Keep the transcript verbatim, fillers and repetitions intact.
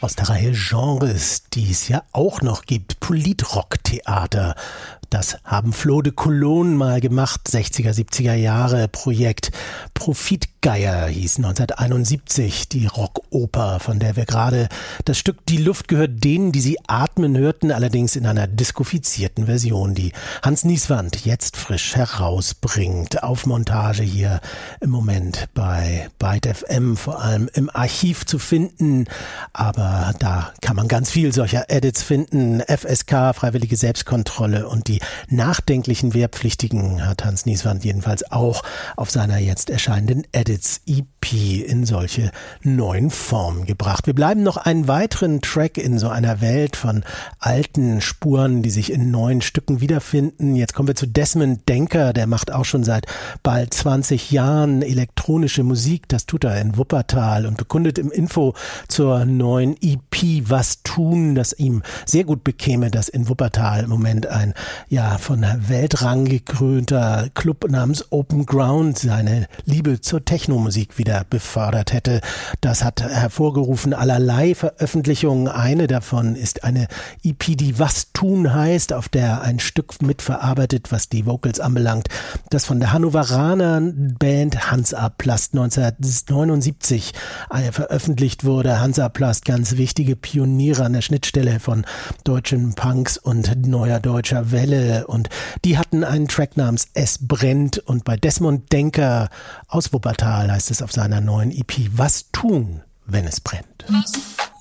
Aus der Reihe Genres, die es ja auch noch gibt, Politrock-Theater. Das haben Flo de Cologne mal gemacht, sechziger, siebziger Jahre Projekt. Profitgeier hieß neunzehnhunderteinundsiebzig die Rockoper, von der wir gerade das Stück Die Luft gehört denen, die sie atmen hörten, allerdings in einer diskofizierten Version, die Hans Nieswand jetzt frisch herausbringt. Auf Montage hier im Moment bei Byte F M, vor allem im Archiv zu finden, aber da kann man ganz viel solcher Edits finden. F S K, Freiwillige Selbstkontrolle, und die nachdenklichen Wehrpflichtigen hat Hans Nieswand jedenfalls auch auf seiner jetzt erscheinenden Edits-E P in solche neuen Formen gebracht. Wir bleiben noch einen weiteren Track in so einer Welt von alten Spuren, die sich in neuen Stücken wiederfinden. Jetzt kommen wir zu Desmond Denker, der macht auch schon seit bald zwanzig Jahren elektronische Musik. Das tut er in Wuppertal und bekundet im Info zur neuen E P Was tun, das ihm sehr gut bekäme, dass in Wuppertal im Moment ein ja von Weltrang gekrönter Club namens Open Ground seine Liebe zur Technomusik wieder befördert hätte. Das hat hervorgerufen allerlei Veröffentlichungen. Eine davon ist eine E P, die Was tun heißt, auf der ein Stück mitverarbeitet, was die Vocals anbelangt, das von der Hannoveraner Band Hansaplast neunzehnhundertneunundsiebzig veröffentlicht wurde. Hansaplast, ganz wichtige Pioniere an der Schnittstelle von deutschen Punks und neuer deutscher Welle, und die hatten einen Track namens Es brennt, und bei Desmond Denker aus Wuppertal heißt es auf seiner neuen E P Was tun, wenn es brennt.